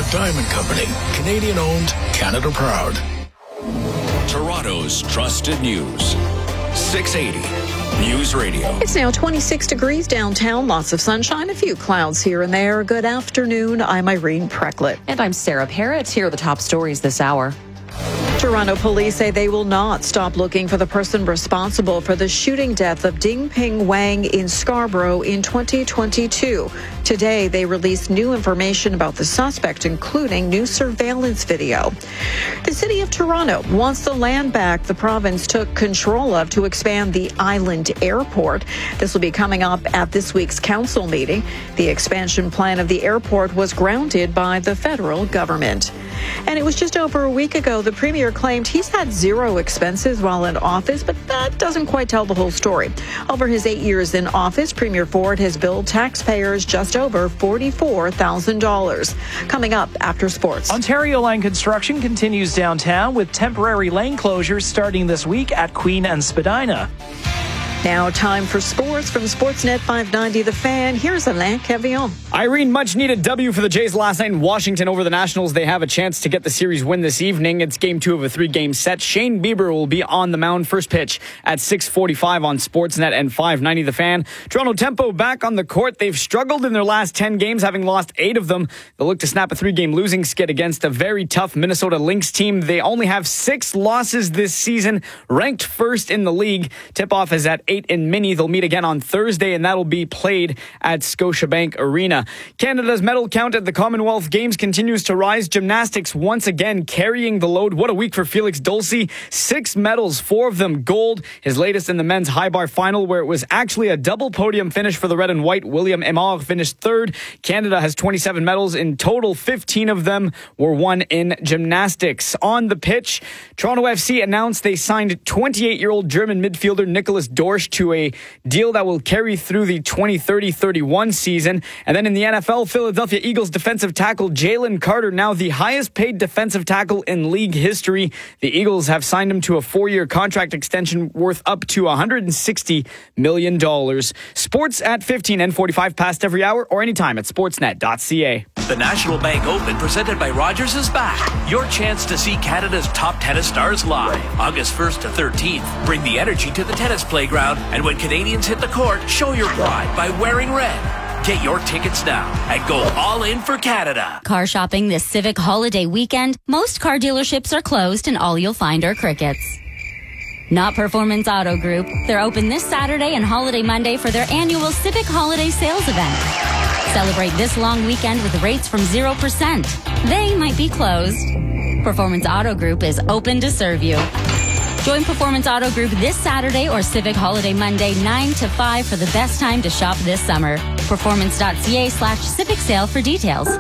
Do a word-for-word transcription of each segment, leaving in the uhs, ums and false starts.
Diamond Company, Canadian owned, Canada proud. Toronto's trusted news. six eighty News Radio. It's now twenty-six degrees downtown, lots of sunshine, a few clouds here and there. Good afternoon. I'm Irene Precklett. And I'm Sarah Parrott. Here are the top stories this hour. Toronto police say they will not stop looking for the person responsible for the shooting death of Ding Ping Wang in Scarborough in twenty twenty-two. Today, they released new information about the suspect, including new surveillance video. The city of Toronto wants the land back the province took control of to expand the island airport. This will be coming up at this week's council meeting. The expansion plan of the airport was grounded by the federal government. And it was just over a week ago the premier claimed he's had zero expenses while in office, but that doesn't quite tell the whole story. Over his eight years in office, Premier Ford has billed taxpayers just over forty-four thousand dollars. Coming up after sports. Ontario Line construction continues downtown with temporary lane closures starting this week at Queen and Spadina. Now time for sports from Sportsnet five ninety The Fan. Here's Alain Cavillon. Irene, much needed W for the Jays last night in Washington over the Nationals. They have a chance to get the series win this evening. It's game two of a three-game set. Shane Bieber will be on the mound. First pitch at six forty-five on Sportsnet and five ninety The Fan. Toronto Tempo back on the court. They've struggled in their last ten games, having lost eight of them. They'll look to snap a three-game losing skid against a very tough Minnesota Lynx team. They only have six losses this season, ranked first in the league. Tip-off is at eight in Mini. They'll meet again on Thursday, and that'll be played at Scotiabank Arena. Canada's medal count at the Commonwealth Games continues to rise. Gymnastics once again carrying the load. What a week for Felix Dulcie. Six medals, four of them gold. His latest in the men's high bar final, where it was actually a double podium finish for the red and white. William Aymar finished third. Canada has twenty-seven medals in total. fifteen of them were won in gymnastics. On the pitch, Toronto F C announced they signed twenty-eight-year-old German midfielder Nicholas Dorsch to a deal that will carry through the twenty thirty thirty-one season. And then in the N F L, Philadelphia Eagles defensive tackle Jalen Carter, now the highest paid defensive tackle in league history. The Eagles have signed him to a four-year contract extension worth up to one hundred sixty million dollars. Sports at fifteen and forty-five past every hour or anytime at sportsnet dot c a. The National Bank Open, presented by Rogers, is back. Your chance to see Canada's top tennis stars live. August first to thirteenth. Bring the energy to the tennis playground, and when Canadians hit the court, show your pride by wearing red. Get your tickets now and go all in for Canada. Car shopping this Civic holiday weekend. Most car dealerships are closed and all you'll find are crickets. Not Performance Auto Group. They're open this Saturday and Holiday Monday for their annual Civic Holiday Sales event. Celebrate this long weekend with rates from zero percent. They might be closed. Performance Auto Group is open to serve you. Join Performance Auto Group this Saturday or Civic Holiday Monday nine to five for the best time to shop this summer. Performance dot c a slash Civic Sale for details.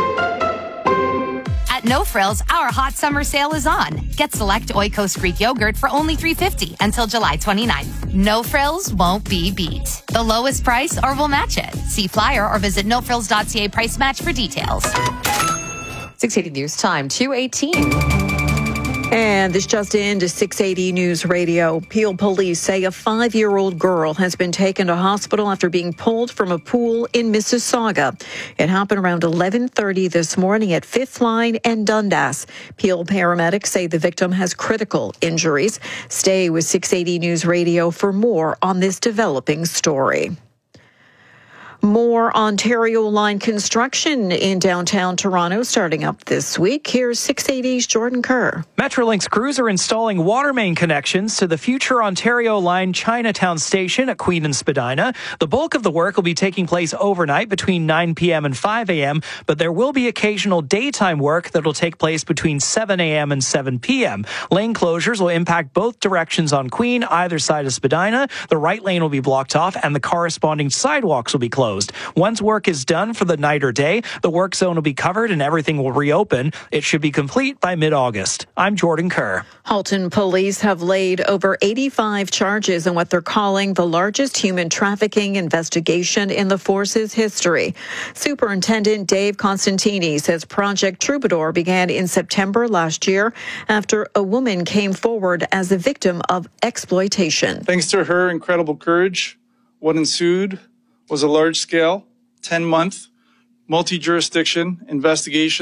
At No Frills, our hot summer sale is on. Get select Oikos Greek yogurt for only three dollars and fifty cents until July twenty-ninth. No Frills won't be beat. The lowest price or we'll match it. See flyer or visit no frills dot c a price match for details. six eighty News Time, two eighteen. And this just in to six eighty News Radio. Peel police say a five-year-old girl has been taken to hospital after being pulled from a pool in Mississauga. It happened around eleven thirty this morning at Fifth Line and Dundas. Peel paramedics say the victim has critical injuries. Stay with six eighty News Radio for more on this developing story. More Ontario Line construction in downtown Toronto starting up this week. Here's six eighty's Jordan Kerr. Metrolinx crews are installing water main connections to the future Ontario Line Chinatown station at Queen and Spadina. The bulk of the work will be taking place overnight between nine p.m. and five a.m., but there will be occasional daytime work that will take place between seven a.m. and seven p.m. Lane closures will impact both directions on Queen, either side of Spadina. The right lane will be blocked off and the corresponding sidewalks will be closed. Once work is done for the night or day, the work zone will be covered and everything will reopen. It should be complete by mid-August. I'm Jordan Kerr. Halton police have laid over eighty-five charges in what they're calling the largest human trafficking investigation in the force's history. Superintendent Dave Constantini says Project Troubadour began in September last year after a woman came forward as a victim of exploitation. Thanks to her incredible courage, what ensued was a large-scale, ten-month, multi-jurisdiction investigation